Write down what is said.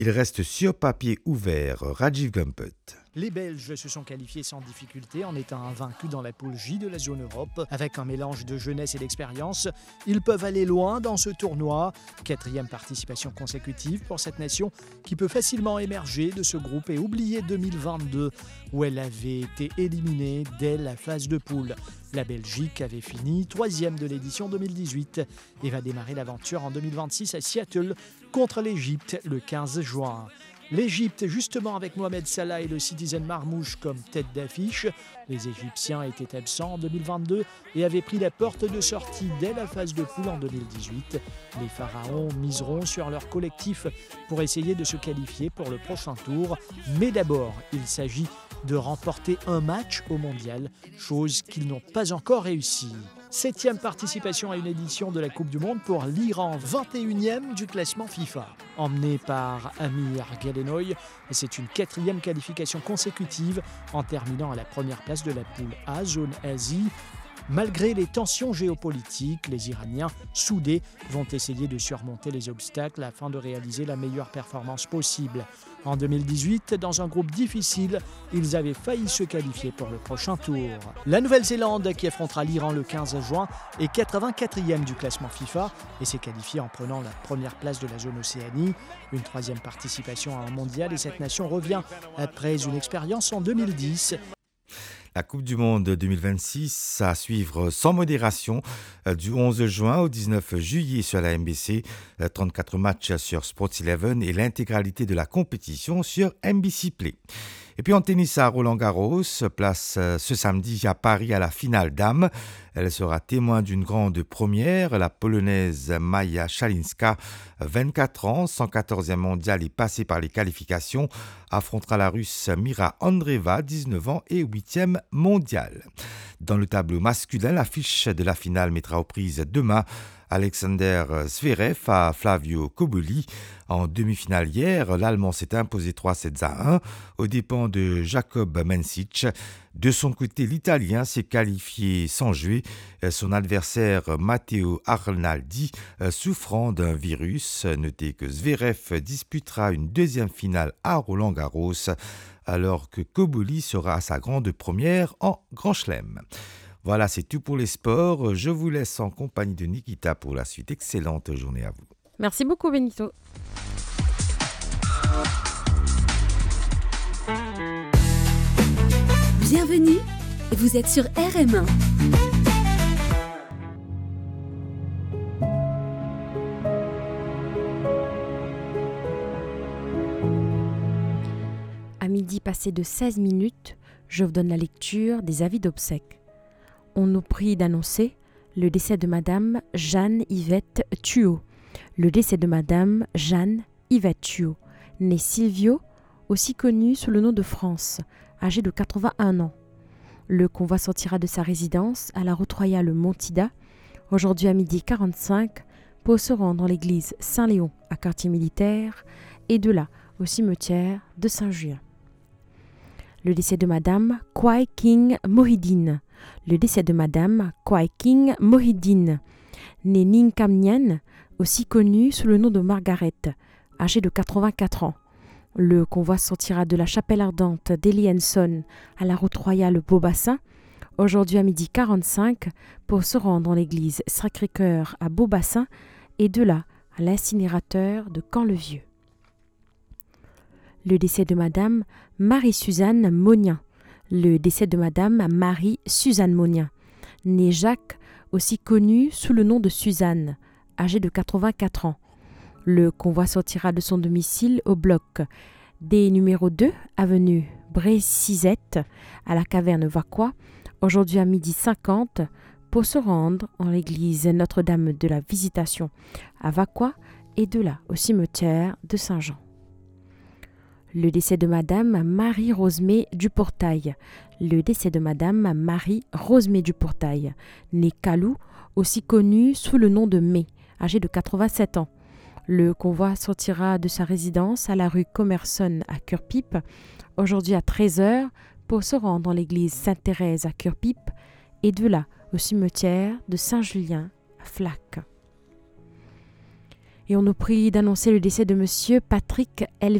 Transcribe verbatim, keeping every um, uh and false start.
Il reste sur papier ouvert. Rajiv Gumpet. Les Belges se sont qualifiés sans difficulté en étant invaincus dans la poule J de la zone Europe. Avec un mélange de jeunesse et d'expérience, ils peuvent aller loin dans ce tournoi. Quatrième participation consécutive pour cette nation qui peut facilement émerger de ce groupe et oublier deux mille vingt-deux où elle avait été éliminée dès la phase de poule. La Belgique avait fini troisième de l'édition deux mille dix-huit et va démarrer l'aventure en deux mille vingt-six à Seattle contre l'Égypte le quinze juin. L'Égypte, justement avec Mohamed Salah et le Citizen Marmouche comme tête d'affiche. Les Égyptiens étaient absents en deux mille vingt-deux et avaient pris la porte de sortie dès la phase de poule en deux mille dix-huit. Les Pharaons miseront sur leur collectif pour essayer de se qualifier pour le prochain tour. Mais d'abord, il s'agit de remporter un match au mondial, chose qu'ils n'ont pas encore réussi. Septième participation à une édition de la Coupe du Monde pour l'Iran, vingt et unième du classement FIFA. Emmené par Amir Galenoy, c'est une quatrième qualification consécutive en terminant à la première place de la poule A, zone Asie. Malgré les tensions géopolitiques, les Iraniens, soudés, vont essayer de surmonter les obstacles afin de réaliser la meilleure performance possible. En deux mille dix-huit, dans un groupe difficile, ils avaient failli se qualifier pour le prochain tour. La Nouvelle-Zélande, qui affrontera l'Iran le quinze juin, est quatre-vingt-quatrième du classement FIFA et s'est qualifiée en prenant la première place de la zone Océanie. Une troisième participation à un mondial et cette nation revient après une expérience en deux mille dix. La Coupe du Monde deux mille vingt-six à suivre sans modération du onze juin au dix-neuf juillet sur la M B C, trente-quatre matchs sur Sports eleven et l'intégralité de la compétition sur M B C Play. Et puis en tennis à Roland-Garros, place ce samedi à Paris à la finale dames. Elle sera témoin d'une grande première. La Polonaise Maja Szalinska, vingt-quatre ans, cent quatorzième mondiale et passée par les qualifications, affrontera la Russe Mira Andreeva, dix-neuf ans et huitième mondiale. Dans le tableau masculin, l'affiche de la finale mettra aux prises demain Alexander Zverev à Flavio Cobolli. En demi-finale hier, l'Allemand s'est imposé trois sept à un aux dépens de Jacob Mencic. De son côté, l'Italien s'est qualifié sans jouer. Son adversaire Matteo Arnaldi, souffrant d'un virus. Notez que Zverev disputera une deuxième finale à Roland-Garros, alors que Cobolli sera à sa grande première en Grand Chelem. Voilà, c'est tout pour les sports. Je vous laisse en compagnie de Nikita pour la suite. Excellente journée à vous. Merci beaucoup, Benito. Bienvenue, vous êtes sur R M un. À midi passé de seize minutes, je vous donne la lecture des avis d'obsèques. On nous prie d'annoncer le décès de Madame Jeanne-Yvette Thuot. Le décès de Madame Jeanne-Yvette Thuot, née Silvio, aussi connue sous le nom de France, âgée de quatre-vingt-un ans. Le convoi sortira de sa résidence à la route royale Montida, aujourd'hui à midi quarante-cinq, pour se rendre dans l'église Saint-Léon à quartier militaire et de là au cimetière de Saint-Julien. Le décès de Madame Kwai King Mohideen. Le décès de Madame Kwai King Mohideen, née Ning Kam Nien, aussi connue sous le nom de Margaret, âgée de quatre-vingt-quatre ans. Le convoi sortira de la chapelle ardente d'Eli Henson à la route royale Beaubassin, aujourd'hui à midi quarante-cinq, pour se rendre dans l'église Sacré-Cœur à Beaubassin et de là à l'incinérateur de Camp-le-Vieux. Le décès de Madame Marie-Suzanne Monien. Le décès de Madame Marie-Suzanne Monien, née Jacques, aussi connue sous le nom de Suzanne, âgée de quatre-vingt-quatre ans. Le convoi sortira de son domicile au bloc D numéro deux, avenue Brécisette, à la caverne Vacquois, aujourd'hui à midi cinquante, pour se rendre en l'église Notre-Dame de la Visitation à Vacquois et de là au cimetière de Saint-Jean. Le décès de Madame Marie-Rosemée Duportail. Le décès de Madame Marie-Rosemée Duportail, née Calou, aussi connue sous le nom de May, âgée de quatre-vingt-sept ans. Le convoi sortira de sa résidence à la rue Commerson à Cœur-Pipe, aujourd'hui à treize heures, pour se rendre dans l'église Sainte-Thérèse à Cœur-Pipe et de là au cimetière de Saint-Julien à Flac. Et on nous prie d'annoncer le décès de Monsieur Patrick Elvis.